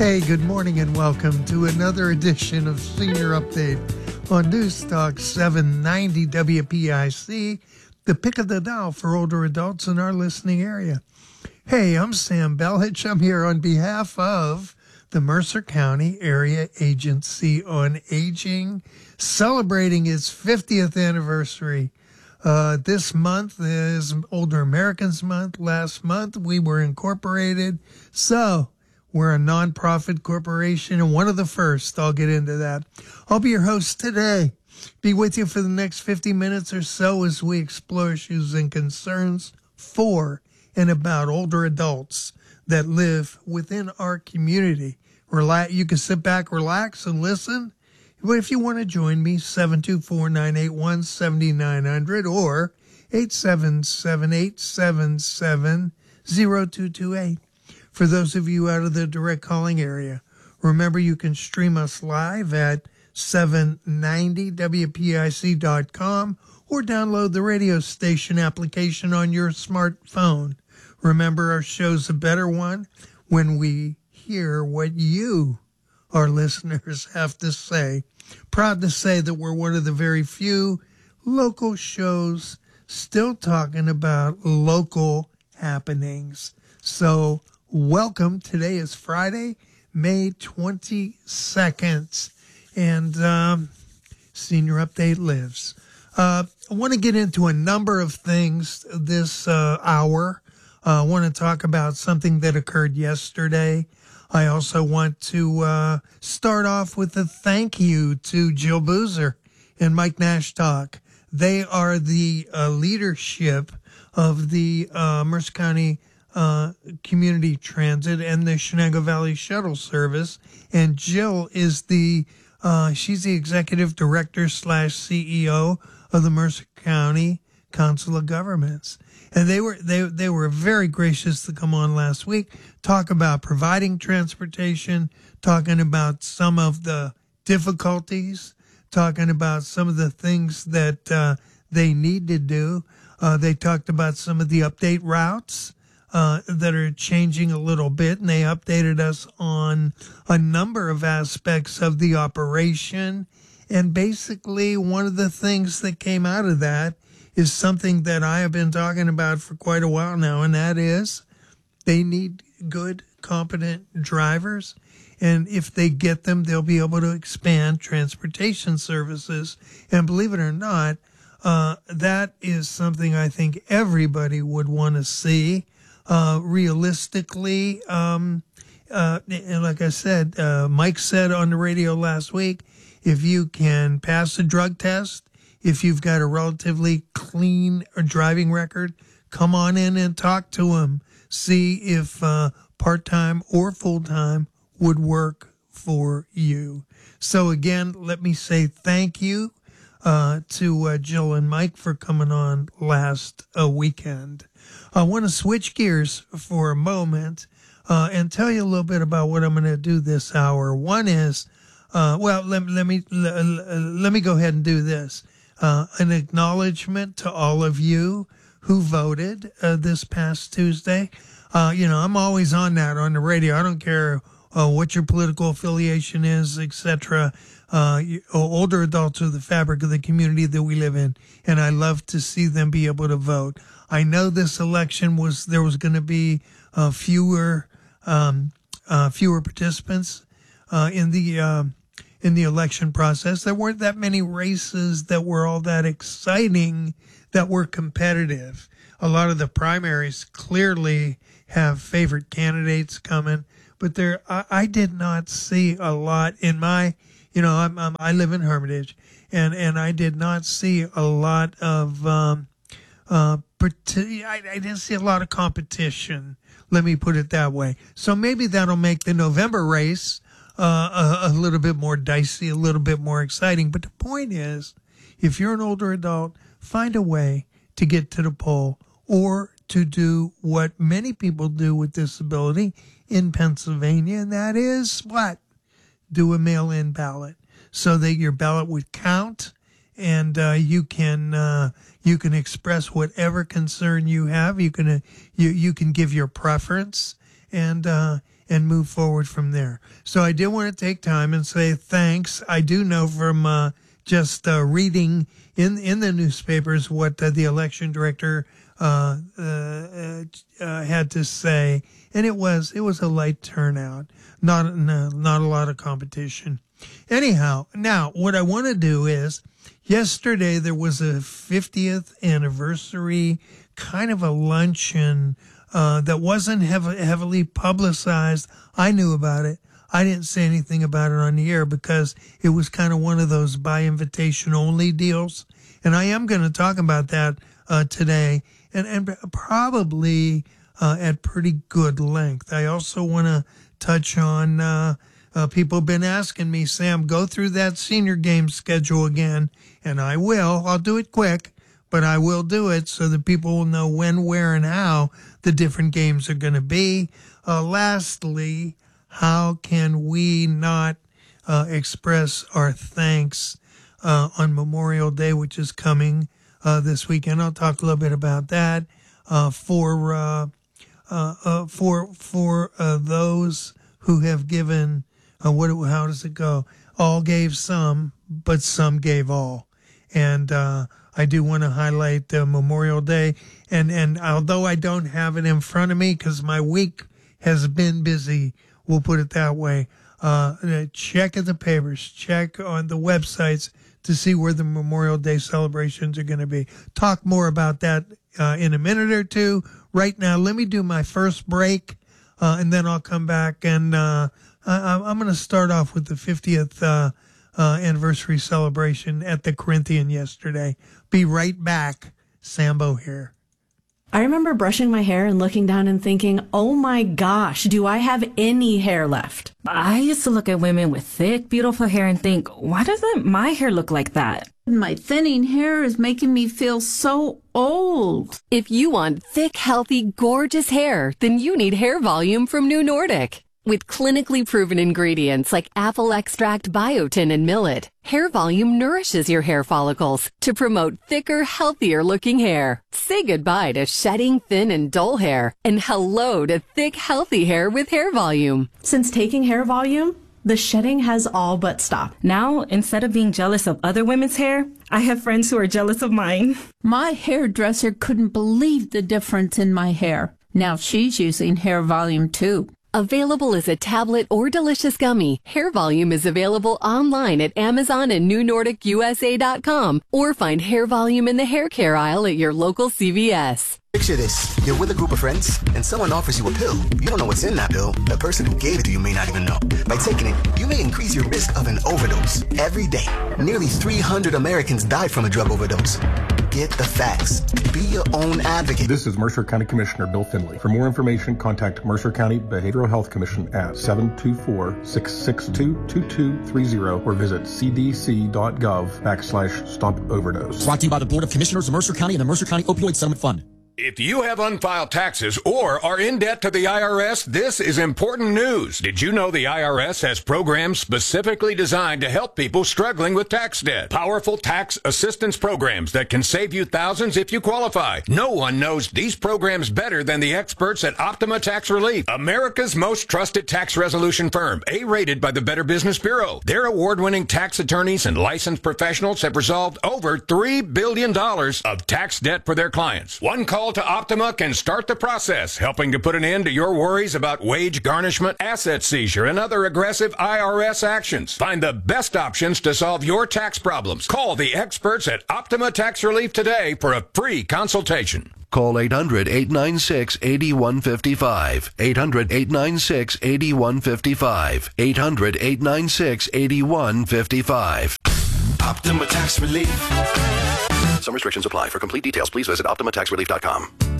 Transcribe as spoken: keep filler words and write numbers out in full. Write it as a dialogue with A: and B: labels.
A: Hey, good morning and welcome to another edition of Senior Update on News Talk seven ninety W P I C, the pick of the dial for older adults in our listening area. Hey, I'm Sam Belhitch. I'm here on behalf of the Mercer County Area Agency on Aging, celebrating its fiftieth anniversary. Uh, this month is Older Americans Month. Last month we were incorporated, so we're a nonprofit corporation and one of the first. I'll get into that. I'll be your host today. Be with you for the next fifty minutes or so as we explore issues and concerns for and about older adults that live within our community. Relax, you can sit back, relax, and listen. But if you want to join me, seven two four, nine eight one, seven nine zero zero or eight seven seven, eight seven seven, zero two two eight. For those of you out of the direct calling area, remember you can stream us live at seven ninety W P I C dot com or download the radio station application on your smartphone. Remember, our show's a better one when we hear what you, our listeners, have to say. Proud to say that we're one of the very few local shows still talking about local happenings. So, welcome. Today is Friday, May twenty-second, and um, Senior Update lives. Uh, I want to get into a number of things this uh, hour. Uh, I want to talk about something that occurred yesterday. I also want to uh, start off with a thank you to Jill Boozer and Mike Nash Talk. They are the uh, leadership of the uh, Mercer County Uh, Community Transit and the Shenango Valley Shuttle Service, and Jill is the uh, she's the executive director slash C E O of the Mercer County Council of Governments, and they were they they were very gracious to come on last week, talk about providing transportation, talking about some of the difficulties, talking about some of the things that uh, they need to do. Uh, they talked about some of the update routes Uh, that are changing a little bit, and they updated us on a number of aspects of the operation. And basically, one of the things that came out of that is something that I have been talking about for quite a while now, and that is they need good, competent drivers. And if they get them, they'll be able to expand transportation services. And believe it or not, uh, that is something I think everybody would want to see. Uh, realistically, um, uh, and like I said, uh, Mike said on the radio last week, if you can pass a drug test, if you've got a relatively clean driving record, come on in and talk to him. See if uh, part-time or full-time would work for you. So again, let me say thank you uh, to uh, Jill and Mike for coming on last uh, weekend. I want to switch gears for a moment uh, and tell you a little bit about what I'm going to do this hour. One is, uh, well, let, let me let, let me go ahead and do this. Uh, an acknowledgement to all of you who voted uh, this past Tuesday. Uh, you know, I'm always on that on the radio. I don't care uh, what your political affiliation is, et cetera. Uh, older adults are the fabric of the community that we live in, and I love to see them be able to vote. I know this election was there was going to be uh, fewer um, uh, fewer participants uh, in the uh, in the election process. There weren't that many races that were all that exciting, that were competitive. A lot of the primaries clearly have favorite candidates coming, but there I, I did not see a lot in my. You know, I'm, I'm, I live in Hermitage, and, and I did not see a lot of, um, uh, I, I didn't see a lot of competition. Let me put it that way. So maybe that'll make the November race uh, a, a little bit more dicey, a little bit more exciting. But the point is, if you're an older adult, find a way to get to the poll or to do what many people do with disability in Pennsylvania, and that is what? Do a mail-in ballot so that your ballot would count, and uh, you can uh, you can express whatever concern you have. You can uh, you you can give your preference and uh, and move forward from there. So I did want to take time and say thanks. I do know from uh, just uh, reading in in the newspapers what uh, the election director uh, uh, uh, had to say, and it was it was a light turnout, not no, not a lot of competition. Anyhow, now what I want to do is, yesterday there was a fiftieth anniversary kind of a luncheon uh, that wasn't hev- heavily publicized. I knew about it. I didn't say anything about it on the air because it was kind of one of those by invitation only deals. And I am going to talk about that uh, today, and, and probably uh, at pretty good length. I also want to touch on, uh, uh, people have been asking me, Sam, go through that senior game schedule again, and I will. I'll do it quick, but I will do it so that people will know when, where, and how the different games are going to be. Uh, lastly, how can we not uh, express our thanks uh, on Memorial Day, which is coming uh, this weekend? I'll talk a little bit about that uh, for uh, uh, uh, for for uh, those who have given. Uh, what? How does it go? All gave some, but some gave all, and uh, I do want to highlight uh, Memorial Day, and and although I don't have it in front of me because my week has been busy. We'll put it that way. Uh, check at the papers, check on the websites to see where the Memorial Day celebrations are going to be. Talk more about that uh, in a minute or two. Right now, let me do my first break, uh, and then I'll come back. And uh, I, I'm going to start off with the fiftieth uh, uh, anniversary celebration at the Corinthian yesterday. Be right back. Sambo here.
B: I remember brushing my hair and looking down and thinking, oh my gosh, do I have any hair left?
C: I used to look at women with thick, beautiful hair and think, why doesn't my hair look like that?
D: My thinning hair is making me feel so old.
E: If you want thick, healthy, gorgeous hair, then you need Hair Volume from New Nordic. With clinically proven ingredients like apple extract, biotin, and millet, Hair Volume nourishes your hair follicles to promote thicker, healthier-looking hair. Say goodbye to shedding, thin, and dull hair, and hello to thick, healthy hair with Hair Volume.
B: Since taking Hair Volume, the shedding has all but stopped.
C: Now, instead of being jealous of other women's hair, I have friends who are jealous of mine.
D: My hairdresser couldn't believe the difference in my hair. Now she's using Hair Volume too.
E: Available as a tablet or delicious gummy, Hair Volume is available online at Amazon and New Nordic U S A dot com, or find Hair Volume in the hair care aisle at your local C V S.
F: Picture this. You're with a group of friends, and someone offers you a pill. You don't know what's in that pill. The person who gave it to you may not even know. By taking it, you may increase your risk of an overdose. Every day, nearly three hundred Americans died from a drug overdose. Get the facts. Be your own advocate.
G: This is Mercer County Commissioner Bill Finley. For more information, contact Mercer County Behavioral Health Commission at seven two four, six six two, two two three zero or visit cdc.gov backslash stop overdose.
H: Brought to you by the Board of Commissioners of Mercer County and the Mercer County Opioid Settlement Fund.
I: If you have unfiled taxes or are in debt to the I R S, this is important news. Did you know the I R S has programs specifically designed to help people struggling with tax debt? Powerful tax assistance programs that can save you thousands if you qualify. No one knows these programs better than the experts at Optima Tax Relief, America's most trusted tax resolution firm, A-rated by the Better Business Bureau. Their award-winning tax attorneys and licensed professionals have resolved over three billion dollars of tax debt for their clients. One call to Optima can start the process, helping to put an end to your worries about wage garnishment, asset seizure, and other aggressive I R S actions. Find the best options to solve your tax problems. Call the experts at Optima Tax Relief today for a free consultation.
J: Call eight hundred, eight nine six, eight one five five. eight hundred, eight nine six, eight one five five. eight hundred, eight nine six, eight one five five.
F: Optima Tax Relief.
J: Some restrictions apply. For complete details, please visit optima tax relief dot com.